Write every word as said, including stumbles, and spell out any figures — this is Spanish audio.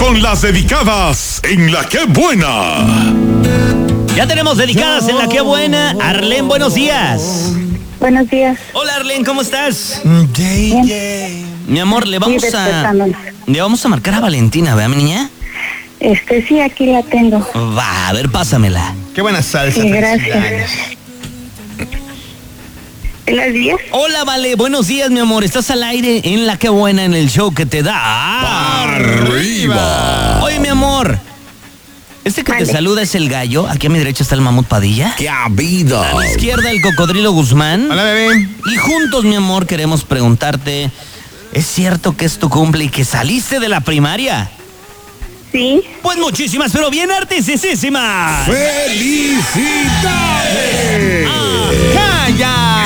con las dedicadas en La Qué Buena. Ya tenemos dedicadas en La Qué Buena. Arlene, buenos días. Buenos días. Hola, Arlene, ¿cómo estás? Bien. Mi amor, le vamos Sí, a despertándonos. le vamos a marcar a Valentina, ¿verdad, mi niña? Este, sí, aquí la tengo. Va, a ver, pásamela. Qué buena salsa. Sí, gracias. Buenos días. Hola, Vale, buenos días, mi amor. Estás al aire en La Qué Buena, en el show que te da Arriba. Oye, mi amor, este que Vale. te saluda es el gallo. Aquí a mi derecha está el mamut Padilla. ¡Qué habido! A la izquierda el cocodrilo Guzmán. Hola, bebé. Y juntos, mi amor, queremos preguntarte, ¿es cierto que es tu cumple y que saliste de la primaria? Sí. Pues muchísimas, pero bien artisísimas. ¡Felicidades! ¡Calla!